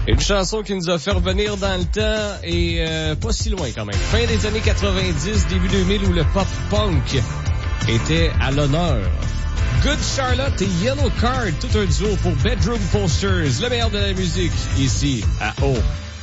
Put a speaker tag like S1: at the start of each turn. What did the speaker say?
S1: Une chanson qui nous a fait revenir dans le temps et pas si loin quand même. Fin des années 90, début 2000 où le pop-punk était à l'honneur. Good Charlotte et Yellow Card, tout un duo pour Bedroom Posters, le meilleur de la musique, ici à O.